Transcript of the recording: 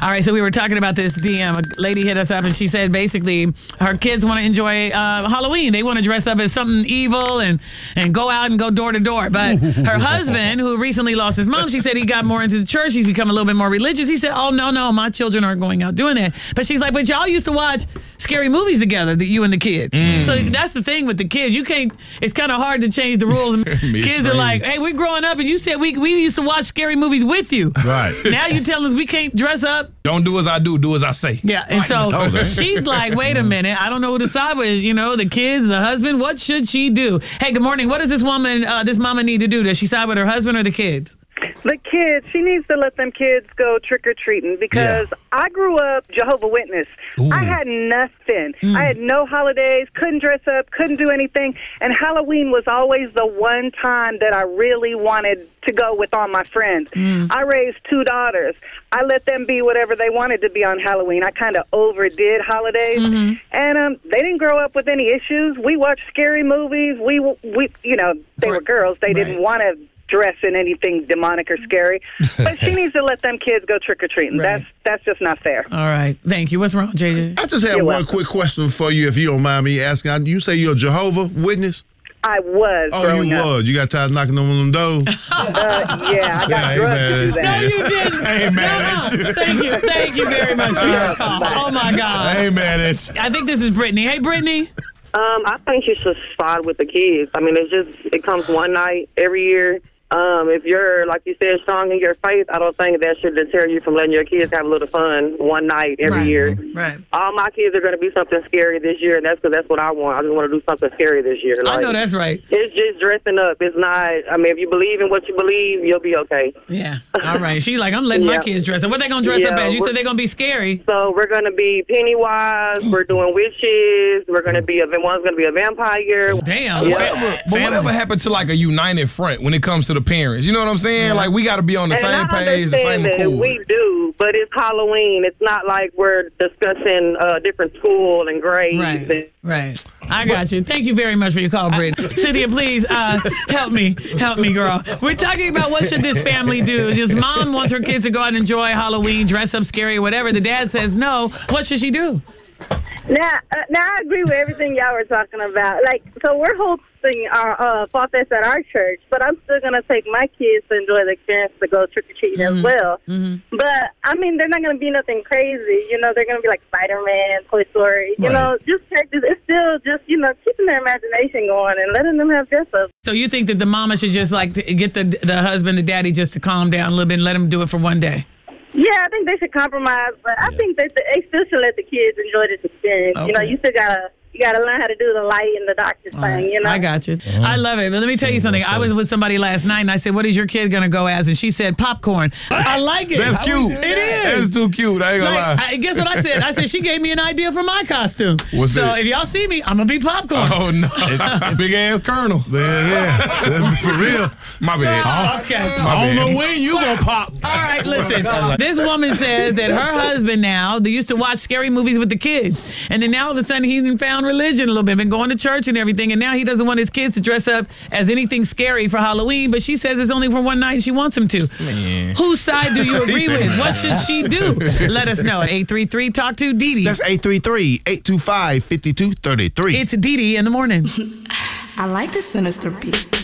All right, so we were talking about this DM. A lady hit us up and she said basically her kids want to enjoy Halloween. They want to dress up as something evil and go out and go door to door. But her husband, who recently lost his mom, she said he got more into the church. He's become a little bit more religious. He said, oh, no, my children aren't going out doing that. But she's like, but y'all used to watch scary movies together, you and the kids. So that's the thing with the kids. You can't, it's kind of hard to change the rules. Kids are like, hey, we're growing up and you said we used to watch scary movies with you. Right. Now you telling us we can't dress up. Don't do as I do as I say. Yeah, and so she's like, wait a minute, I don't know who to side with. You know, the kids, the husband, what should she do? Hey, good morning. What does this woman, this mama need to do? Does she side with her husband or the kids? The kids, she needs to let them kids go trick-or-treating because I grew up Jehovah's Witness. Ooh. I had nothing. I had no holidays, couldn't dress up, couldn't do anything. And Halloween was always the one time that I really wanted to go with all my friends. I raised 2 daughters. I let them be whatever they wanted to be on Halloween. I kind of overdid holidays. And they didn't grow up with any issues. We watched scary movies. We you know, they were girls. They didn't want to dress in anything demonic or scary. But she needs to let them kids go trick-or-treating. That's just not fair. All right. Thank you. What's wrong, JJ? I just have one quick question for you, if you don't mind me asking. You say you're a Jehovah's Witness? I was growing up. Was. You got tired of knocking on them doors? Yeah, I got drugged to do that. No, you didn't. Hey, man. Thank you very much for your call. Oh, my God. Hey, man. I think this is Brittany. Hey, Brittany. I think you should side with the kids. I mean, it comes one night every year. If you're, like you said, strong in your faith, I don't think that should deter you from letting your kids have a little fun one night every year. Right. All my kids are going to be something scary this year, and that's because that's what I want. I just want to do something scary this year. I know that's right. It's just dressing up. It's not, I mean, if you believe in what you believe, you'll be okay. Yeah. All right. She's like, I'm letting my kids dress up. What they going to dress up as? You said they're going to be scary. So we're going to be Pennywise. We're doing witches. We're going to be, one's going to be a vampire. Damn. But whatever happened to like a united front when it comes to the parents? You know what I'm saying? Like, we got to be on the same page, the same accord. We do, but it's Halloween. It's not like we're discussing different school and grades. Right. I got you. Thank you very much for your call, Brittany. Cynthia, please help me, girl. We're talking about what should this family do. This mom wants her kids to go out and enjoy Halloween, dress up scary or whatever. The dad says no. What should she do? Now I agree with everything y'all were talking about. Like, so we're hosting our Fall Fest at our church, but I'm still going to take my kids to enjoy the experience to go trick-or-treating as well. But, I mean, they're not going to be nothing crazy. You know, they're going to be like Spider-Man, Toy Story. You know, just characters. It's still just, you know, keeping their imagination going and letting them have dress-ups. So you think that the mama should just, like, get the husband, the daddy, just to calm down a little bit and let them do it for one day? Yeah, I think they should compromise, but I think that they still should let the kids enjoy this experience. Okay. You know, you still gotta learn how to do the light and the doctor's thing, you know? I got you. I love it. But let me tell you something. I was with somebody last night, and I said, what is your kid going to go as? And she said, popcorn. I like it. That's cute. It is. That's too cute. I ain't going to lie. Guess what I said? I said, she gave me an idea for my costume. What's so it? if y'all see me, I'm going to be popcorn. Oh, no. Big-ass Colonel. Yeah. For real. My bad. Okay. I don't know when you going to pop. All right, listen. This woman says that her husband now, they used to watch scary movies with the kids. And then now all of a sudden he's found religion a little bit, been going to church and everything. And now he doesn't want his kids to dress up as anything scary for Halloween. But she says it's only for one night and she wants him to. Man. Whose side do you agree with? What should she do? Let us know at 833 Talk to Dee Dee. That's 833-825-5233. It's Dee Dee in the morning. I like this sinister beat.